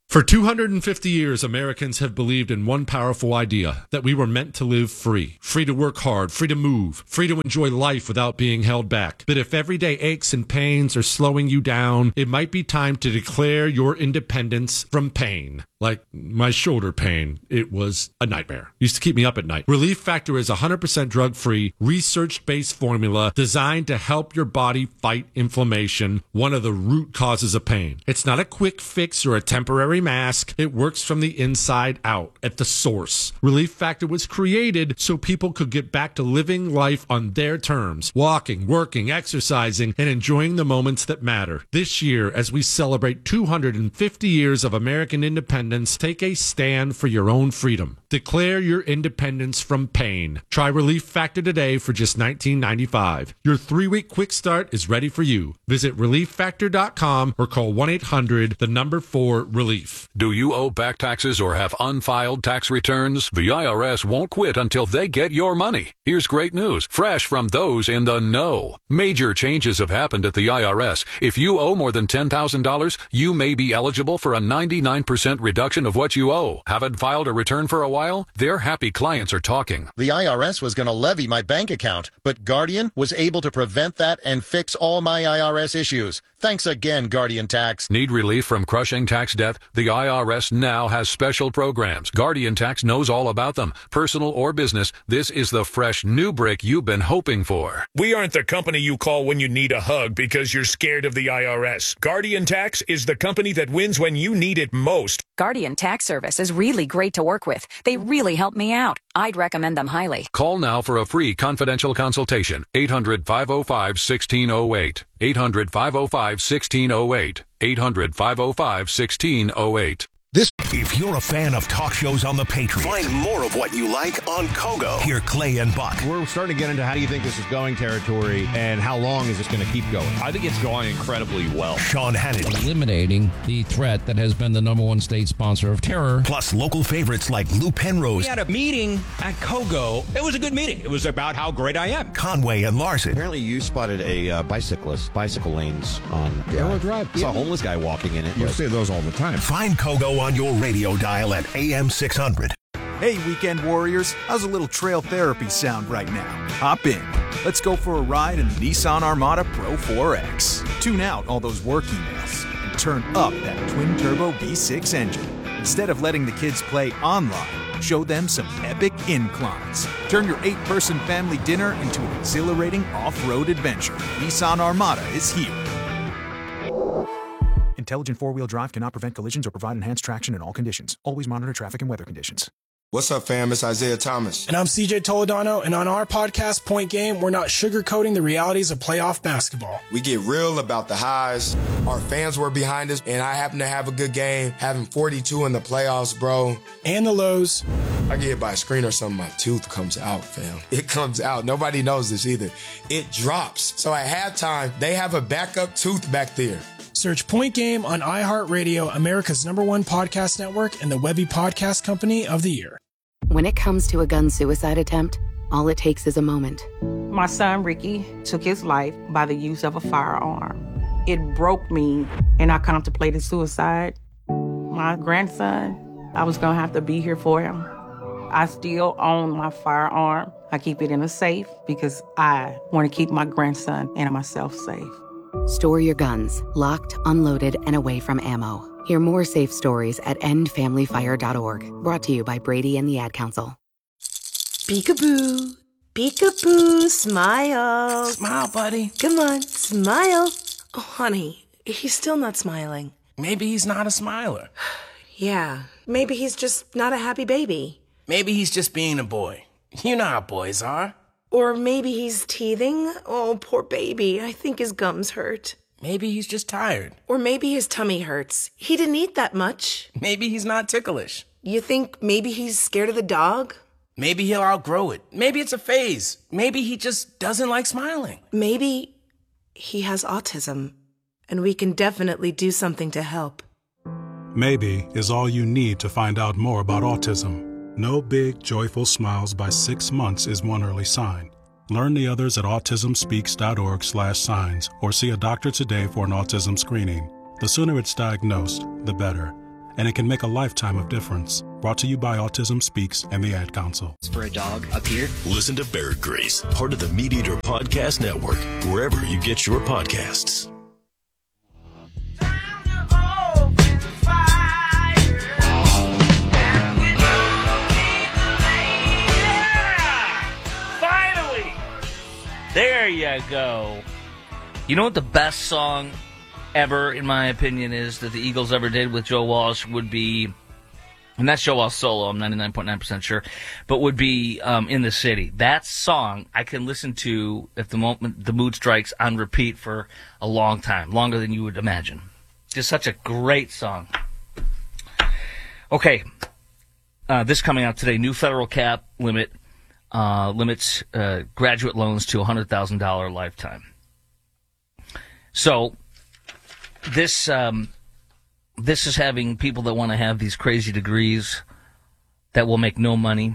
For 250 years, Americans have believed in one powerful idea, that we were meant to live free. Free to work hard, free to move, free to enjoy life without being held back. But if everyday aches and pains are slowing you down, it might be time to declare your independence from pain. Like my shoulder pain, it was a nightmare. Used to keep me up at night. Relief Factor is 100% drug-free, research-based formula designed to help your body fight inflammation, one of the root causes of pain. It's not a quick fix or a temporary mask. It works from the inside out, at the source. Relief Factor was created so people could get back to living life on their terms, walking, working, exercising, and enjoying the moments that matter. This year, as we celebrate 250 years of American independence, take a stand for your own freedom. Declare your independence from pain. Try Relief Factor today for just $19.95. Your 3-week quick start is ready for you. Visit ReliefFactor.com or call 1-800-4-RELIEF. Do you owe back taxes or have unfiled tax returns? The IRS won't quit until they get your money. Here's great news, fresh from those in the know. Major changes have happened at the IRS. If you owe more than $10,000, you may be eligible for a 99% reduction of what you owe. Haven't filed a return for a while? Their happy clients are talking. The IRS was going to levy my bank account, but Guardian was able to prevent that and fix all my IRS issues. Thanks again, Guardian Tax. Need relief from crushing tax debt? The IRS now has special programs. Guardian Tax knows all about them. Personal or business, this is the fresh new brick you've been hoping for. We aren't the company you call when you need a hug because you're scared of the IRS. Guardian Tax is the company that wins when you need it most. Guardian Tax Service is really great to work with. They really help me out. I'd recommend them highly. Call now for a free confidential consultation. 800-505-1608. 800-505-1608. 800-505-1608. If you're a fan of talk shows on the Patriot, find more of what you like on Kogo. Hear Clay and Buck. We're starting to get into how do you think this is going territory and how long is this going to keep going? I think it's going incredibly well. Sean Hannity. Eliminating the threat that has been the number one state sponsor of terror. Plus local favorites like Lou Penrose. We had a meeting at Kogo. It was a good meeting. It was about how great I am. Conway and Larson. Apparently you spotted a bicycle lanes on Arrow Drive. I saw a homeless guy walking in it. You see those all the time. Find Kogo on your radio dial at AM 600. Hey, weekend warriors, how's a little trail therapy sound right now? Hop in. Let's go for a ride in the Nissan Armada Pro 4X. Tune out all those work emails and turn up that twin-turbo V6 engine. Instead of letting the kids play online, show them some epic inclines. Turn your 8-person family dinner into an exhilarating off-road adventure. Nissan Armada is here. Intelligent four-wheel drive cannot prevent collisions or provide enhanced traction in all conditions. Always monitor traffic and weather conditions. What's up, fam? It's Isaiah Thomas. And I'm CJ Toledano, and on our podcast, Point Game, we're not sugarcoating the realities of playoff basketball. We get real about the highs. Our fans were behind us, and I happen to have a good game, having 42 in the playoffs, bro. And the lows. I get hit by a screen or something, my tooth comes out, fam. It comes out. Nobody knows this either. It drops. So at halftime, they have a backup tooth back there. Search Point Game on iHeartRadio, America's #1 podcast network, and the Webby Podcast Company of the Year. When it comes to a gun suicide attempt, all it takes is a moment. My son, Ricky, took his life by the use of a firearm. It broke me, and I contemplated suicide. My grandson, I was going to have to be here for him. I still own my firearm. I keep it in a safe because I want to keep my grandson and myself safe. Store your guns, locked, unloaded, and away from ammo. Hear more safe stories at endfamilyfire.org. Brought to you by Brady and the Ad Council. Peekaboo. Peekaboo. Smile. Smile, buddy. Come on, smile. Oh, honey, he's still not smiling. Maybe he's not a smiler. Yeah, maybe he's just not a happy baby. Maybe he's just being a boy. You know how boys are. Or maybe he's teething. Oh, poor baby. I think his gums hurt. Maybe he's just tired. Or maybe his tummy hurts. He didn't eat that much. Maybe he's not ticklish. You think maybe he's scared of the dog? Maybe he'll outgrow it. Maybe it's a phase. Maybe he just doesn't like smiling. Maybe he has autism, and we can definitely do something to help. Maybe is all you need to find out more about autism. No big, joyful smiles by 6 months is one early sign. Learn the others at autismspeaks.org/signs or see a doctor today for an autism screening. The sooner it's diagnosed, the better. and it can make a lifetime of difference. Brought to you by Autism Speaks and the Ad Council. For a dog up here. Listen to Bear Grace, part of the Meat Eater Podcast Network, wherever you get your podcasts. Finally! There you go. You know what the best song ever, in my opinion, is that the Eagles ever did with Joe Walsh would be, and that's Joe Walsh solo, I'm 99.9% sure, but would be In the City. That song I can listen to, if the mood strikes, on repeat for a long time, longer than you would imagine. Just such a great song. Okay, this coming out today, new federal cap limits graduate loans to $100,000 lifetime. So, this is having people that want to have these crazy degrees that will make no money.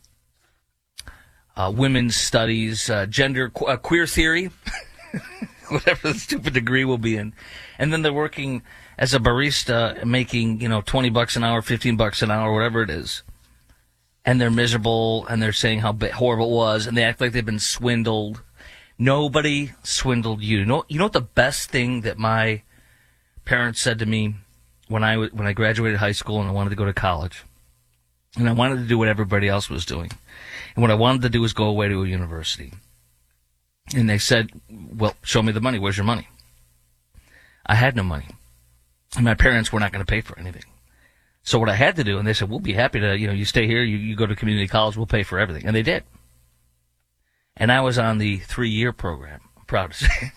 Women's studies, queer theory, whatever the stupid degree will be in. And then they're working as a barista, making, $20 an hour, $15 an hour, whatever it is. And they're miserable, and they're saying how horrible it was, and they act like they've been swindled. Nobody swindled you. You know what the best thing that my parents said to me when I graduated high school and I wanted to go to college, and I wanted to do what everybody else was doing, and what I wanted to do was go away to a university. And they said, well, show me the money. Where's your money? I had no money. And my parents were not going to pay for anything. So what I had to do, and they said, we'll be happy to, you stay here, you go to community college, we'll pay for everything. And they did. And I was on the 3-year program. I'm proud to say.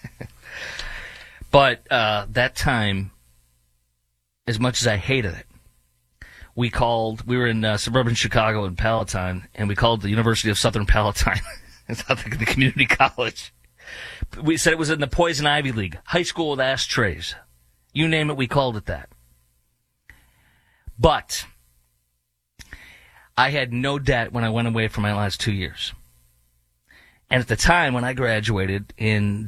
But that time, as much as I hated it, we were in suburban Chicago in Palatine, and we called the University of Southern Palatine. It's not the community college. We said it was in the Poison Ivy League, high school with ashtrays. You name it, we called it that. But I had no debt when I went away for my last 2 years. And at the time when I graduated in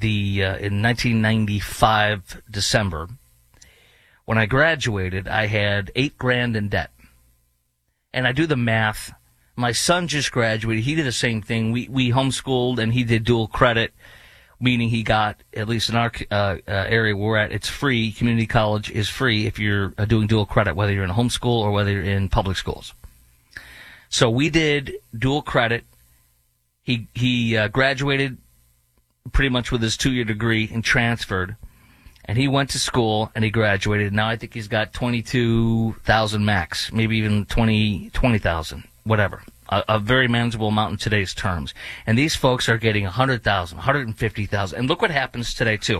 1995 December, when I graduated, I had $8,000 in debt. And I do the math. My son just graduated. He did the same thing. We homeschooled, and he did dual credit, meaning he got, at least in our area where we're at, it's free. Community college is free if you're doing dual credit, whether you're in a homeschool or whether you're in public schools. So we did dual credit. He graduated pretty much with his 2-year degree and transferred. And he went to school and he graduated. Now I think he's got 22,000 max, maybe even 20,000, whatever. A very manageable amount in today's terms. And these folks are getting 100,000, 150,000. And look what happens today, too.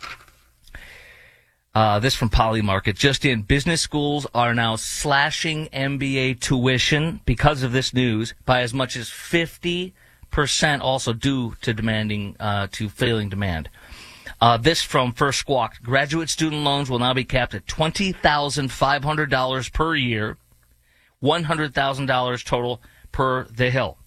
This from Polymarket. Just in, business schools are now slashing MBA tuition because of this news by as much as 50%, also due to failing demand. This from First Squawk. Graduate student loans will now be capped at $20,500 per year, $100,000 total per the Hill.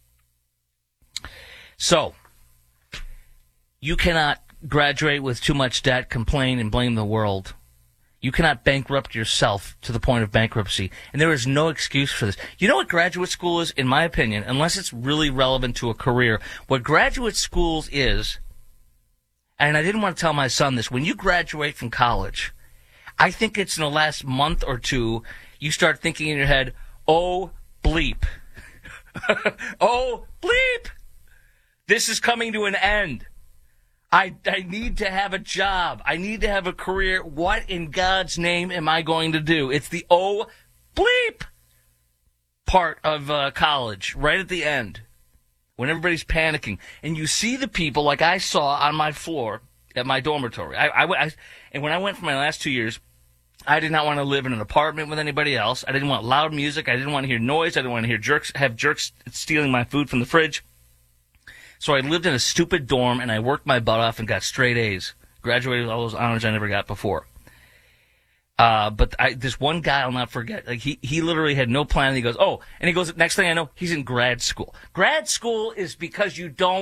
So, you cannot graduate with too much debt, complain, and blame the world. You cannot bankrupt yourself to the point of bankruptcy. And there is no excuse for this. You know what graduate school is, in my opinion, unless it's really relevant to a career? What graduate schools is, and I didn't want to tell my son this, when you graduate from college, I think it's in the last month or two, you start thinking in your head, oh, bleep. Oh, bleep! This is coming to an end. I need to have a job. I need to have a career. What in God's name am I going to do? It's the oh, bleep part of college, right at the end, when everybody's panicking. And you see the people like I saw on my floor at my dormitory. And when I went for my last 2 years, I did not want to live in an apartment with anybody else. I didn't want loud music. I didn't want to hear noise. I didn't want to hear jerks stealing my food from the fridge. So I lived in a stupid dorm, and I worked my butt off and got straight A's. Graduated with all those honors I never got before. But this one guy I'll not forget. Like he literally had no plan. He goes, next thing I know, he's in grad school. Grad school is because you don't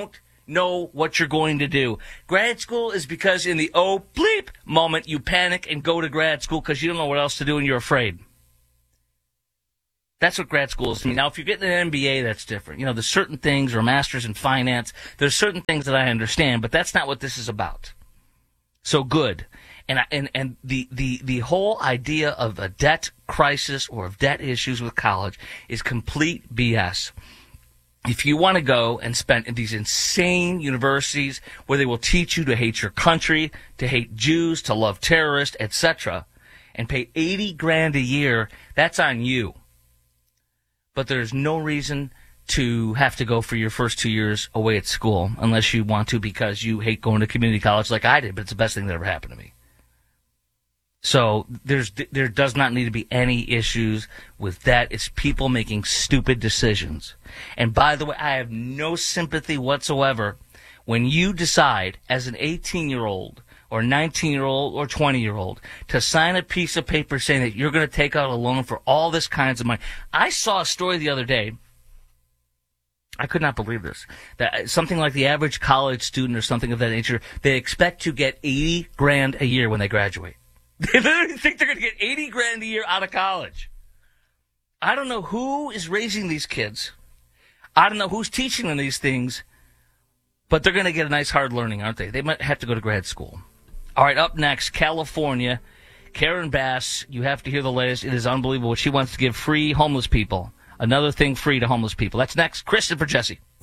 know what you're going to do. Grad school is because in the oh bleep moment you panic and go to grad school because you don't know what else to do and you're afraid. That's what grad school is to me. Now, if you're getting an MBA, that's different. You know, there's certain things, or a master's in finance, there's certain things that I understand, but that's not what this is about. So good. And the whole idea of a debt crisis or of debt issues with college is complete BS. If you want to go and spend in these insane universities where they will teach you to hate your country, to hate Jews, to love terrorists, etc., and pay $80,000 a year, that's on you. But there's no reason to have to go for your first 2 years away at school unless you want to because you hate going to community college like I did, but it's the best thing that ever happened to me. So there does not need to be any issues with that. It's people making stupid decisions. And by the way, I have no sympathy whatsoever when you decide as an 18-year-old or 19-year-old or 20-year-old to sign a piece of paper saying that you're going to take out a loan for all this kinds of money. I saw a story the other day. I could not believe this. That something like the average college student or something of that nature, they expect to get $80,000 a year when they graduate. They literally think they're going to get $80,000 a year out of college. I don't know who is raising these kids. I don't know who's teaching them these things, but they're going to get a nice hard learning, aren't they? They might have to go to grad school. All right, up next, California. Karen Bass, you have to hear the latest. It is unbelievable. She wants to give free homeless people. Another thing free to homeless people. That's next. Kristen for Jesse.